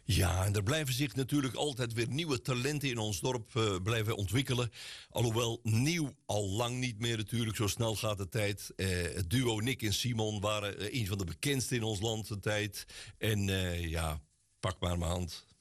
Ja, en er blijven zich natuurlijk altijd weer nieuwe talenten in ons dorp blijven ontwikkelen. Alhoewel nieuw al lang niet meer natuurlijk, zo snel gaat de tijd. Het duo Nick en Simon waren een van de bekendste in ons land de tijd. En ja, pak maar mijn hand.